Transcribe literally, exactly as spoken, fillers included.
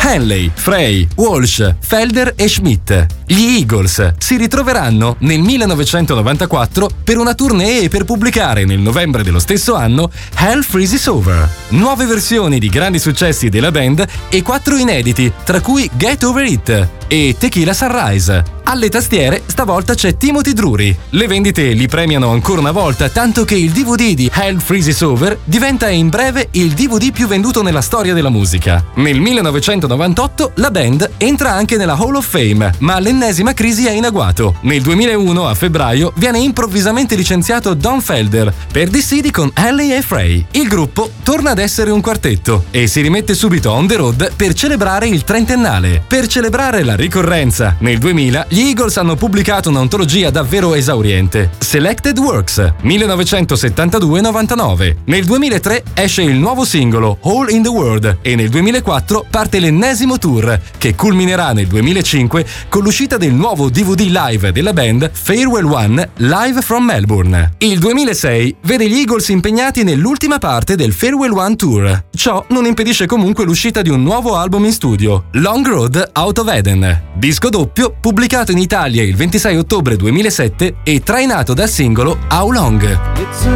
Henley, Frey, Walsh, Felder e Schmidt. Gli Eagles si ritroveranno nel millenovecentonovantaquattro per una tournée e per pubblicare nel novembre dello stesso anno Hell Freezes Over. Nuove versioni di grandi successi della band e quattro inediti, tra cui Get Over It e Tequila Sunrise. Alle tastiere stavolta c'è Timothy Drury. Le vendite li premiano ancora una volta, tanto che il D V D di Hell Freezes Over diventa in breve il D V D più venduto nella storia della musica. Nel millenovecentonovantotto la band entra anche nella Hall of Fame, ma l'ennesima crisi è in agguato. Nel duemilauno, a febbraio, viene improvvisamente licenziato Don Felder per dissidi con Henley e Frey. Il gruppo torna ad essere un quartetto e si rimette subito on the road per celebrare il trentennale. Per celebrare la ricorrenza, nel duemila gli Eagles hanno pubblicato un'antologia davvero esauriente, Selected Works millenovecentosettantadue novantanove. Nel duemilatré esce il nuovo singolo All in the World e nel duemilaquattro parte l'ennesimo tour, che culminerà nel duemilacinque con l'uscita del nuovo D V D live della band Farewell One Live from Melbourne. Il duemilasei vede gli Eagles impegnati nell'ultima parte del Farewell One Tour. Ciò non impedisce comunque l'uscita di un nuovo album in studio, Long Road Out of Eden, disco doppio pubblicato in Italia il ventisei ottobre duemilasette e trainato dal singolo How Long.